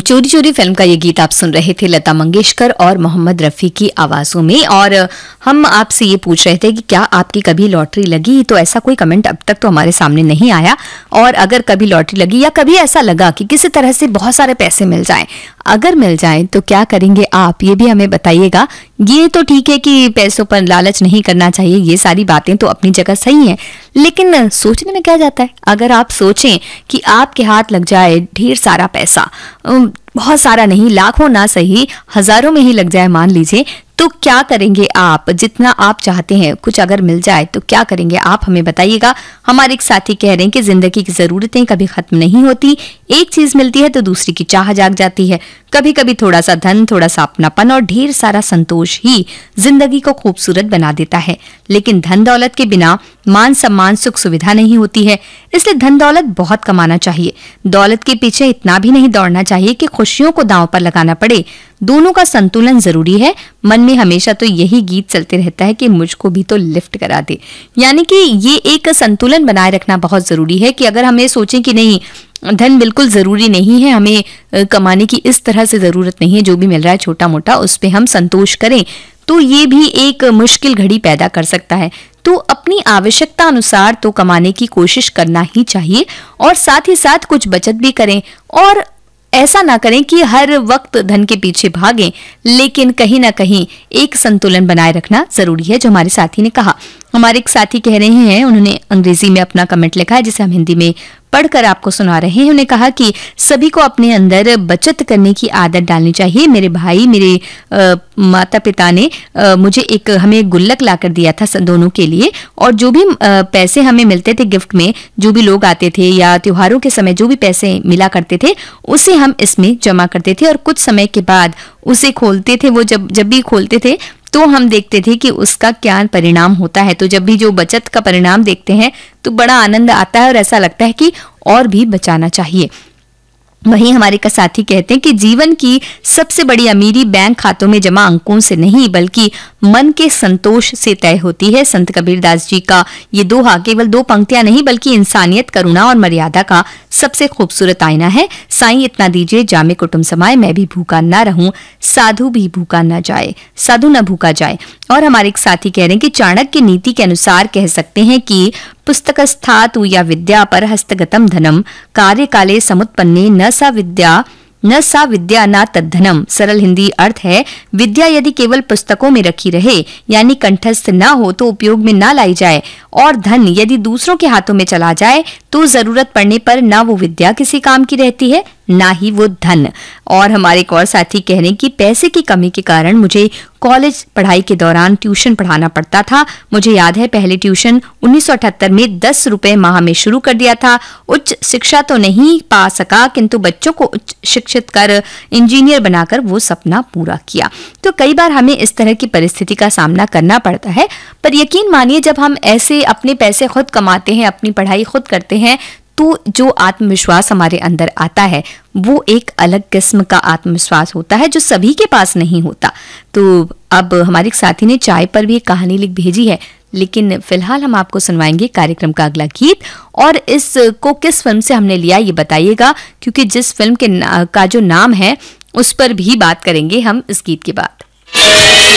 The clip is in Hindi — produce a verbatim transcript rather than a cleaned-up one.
चोरी चोरी फिल्म का ये गीत आप सुन रहे थे लता मंगेशकर और मोहम्मद रफ़ी की आवाज़ों में। और हम आपसे ये पूछ रहे थे कि क्या आपकी कभी लॉटरी लगी, तो ऐसा कोई कमेंट अब तक तो हमारे सामने नहीं आया। और अगर कभी लॉटरी लगी या कभी ऐसा लगा कि किसी तरह से बहुत सारे पैसे मिल जाएं, अगर मिल जाएं तो क्या करेंगे आप, ये भी हमें बताइएगा। ये तो ठीक है कि पैसों पर लालच नहीं करना चाहिए, ये सारी बातें तो अपनी जगह सही हैं, लेकिन सोचने में क्या जाता है। अगर आप सोचें कि आपके हाथ लग जाए ढेर सारा पैसा, बहुत सारा नहीं, लाखों ना सही हजारों में ही लग जाए मान लीजिए, तो क्या करेंगे आप। जितना आप चाहते हैं कुछ अगर मिल जाए तो क्या करेंगे आप, हमें बताइएगा। हमारे एक साथी कह रहे हैं कि जिंदगी की जरूरतें कभी खत्म नहीं होती, एक चीज मिलती है तो दूसरी की चाह जाग जाती है। कभी कभी थोड़ा सा धन, थोड़ा सा अपनापन और ढेर सारा संतोष ही जिंदगी को खूबसूरत बना देता है। लेकिन धन दौलत के बिना मान सम्मान सुख सुविधा नहीं होती है, इसलिए धन दौलत बहुत कमाना चाहिए। दौलत के पीछे इतना भी नहीं दौड़ना चाहिए कि खुशियों को दांव पर लगाना पड़े। दोनों का संतुलन जरूरी है। मन में हमेशा तो यही गीत चलते रहता है कि मुझको भी तो लिफ्ट करा दे, यानी कि ये एक संतुलन बनाए रखना बहुत जरूरी है कि अगर हमें सोचें कि नहीं धन बिल्कुल जरूरी नहीं है, हमें कमाने की इस तरह से जरूरत नहीं है, जो भी मिल रहा है छोटा मोटा उस पे हम संतोष करें, तो ये भी एक मुश्किल घड़ी पैदा कर सकता है। तो अपनी आवश्यकता अनुसार तो कमाने की कोशिश करना ही चाहिए और साथ ही साथ कुछ बचत भी करें। और ऐसा ना करें कि हर वक्त धन के पीछे भागें, लेकिन कहीं ना कहीं एक संतुलन बनाए रखना जरूरी है, जो हमारे साथी ने कहा। हमारे एक साथी कह रहे हैं, उन्होंने अंग्रेजी में अपना कमेंट लिखा है जिसे हम हिंदी में पढ़कर आपको सुना रहे हैं। उन्होंने कहा कि सभी को अपने अंदर बचत करने की आदत डालनी चाहिए। मेरे भाई, मेरे आ, माता पिता ने आ, मुझे एक हमें गुल्लक लाकर दिया था दोनों के लिए, और जो भी आ, पैसे हमें मिलते थे गिफ्ट में, जो भी लोग आते थे या त्योहारों के समय जो भी पैसे मिला करते थे, उसे हम इसमें जमा करते थे और कुछ समय के बाद उसे खोलते थे। वो जब जब भी खोलते थे तो हम देखते थे कि उसका क्या परिणाम होता है। तो जब भी जो बचत का परिणाम देखते हैं तो बड़ा आनंद आता है और ऐसा लगता है कि और भी बचाना चाहिए। वहीं हमारे का साथी कहते हैं कि जीवन की सबसे बड़ी अमीरी बैंक खातों में जमा अंकों से नहीं बल्कि मन के संतोष से तय होती है। संत कबीरदास जी का ये दोहा केवल दो पंक्तियां नहीं बल्कि इंसानियत, करुणा और मर्यादा का सबसे खूबसूरत आईना है। साईं इतना दीजिए जामे कुटुंब समाए, मैं भी भूखा ना रहूं, साधु भी भूखा न जाए, साधु न भूखा जाए। और हमारे एक साथी कह रहे हैं कि चाणक्य नीति के अनुसार कह सकते हैं कि पुस्तकस्थातु या विद्या पर हस्तगतम धनम कार्य काले समुत्पन्ने न सा विद्या न सा विद्या न तद्धनम। सरल हिंदी अर्थ है, विद्या यदि केवल पुस्तकों में रखी रहे यानी कंठस्थ न हो तो उपयोग में न लाई जाए, और धन यदि दूसरों के हाथों में चला जाए तो जरूरत पड़ने पर ना वो विद्या किसी काम की रहती है ना ही वो धन। और हमारे एक और साथी कह रहे हैं कि पैसे की कमी के कारण मुझे कॉलेज पढ़ाई के दौरान ट्यूशन पढ़ाना पड़ता था। मुझे याद है पहले ट्यूशन उन्नीस सौ अठहत्तर में दस रुपए माह में शुरू कर दिया था। उच्च शिक्षा तो नहीं पा सका, किंतु बच्चों को उच्च शिक्षित कर इंजीनियर बनाकर वो सपना पूरा किया। तो कई बार हमें इस तरह की परिस्थिति का सामना करना पड़ता है, पर यकीन मानिए जब हम ऐसे अपने पैसे खुद कमाते हैं, अपनी पढ़ाई खुद करते हैं, तो जो आत्मविश्वास हमारे अंदर आता है वो एक अलग किस्म का आत्मविश्वास होता है जो सभी के पास नहीं होता। तो अब हमारे एक साथी ने चाय पर भी एक कहानी लिख भेजी है, लेकिन फिलहाल हम आपको सुनवाएंगे कार्यक्रम का अगला गीत। और इसको किस फिल्म से हमने लिया ये बताइएगा, क्योंकि जिस फिल्म के का जो नाम है उस पर भी बात करेंगे हम इस गीत के बाद।